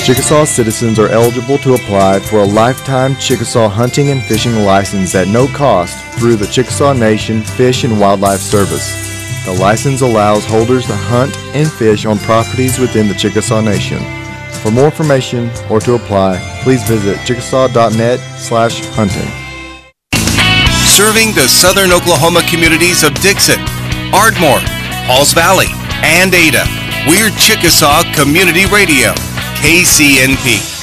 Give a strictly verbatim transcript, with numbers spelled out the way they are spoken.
Chickasaw citizens are eligible to apply for a lifetime Chickasaw hunting and fishing license at no cost through the Chickasaw Nation Fish and Wildlife Service. The license allows holders to hunt and fish on properties within the Chickasaw Nation. For more information or to apply, please visit chickasaw.net slash hunting. Serving the southern Oklahoma communities of Dixon, Ardmore, Halls Valley, and Ada. We're Chickasaw Community Radio, K C N P.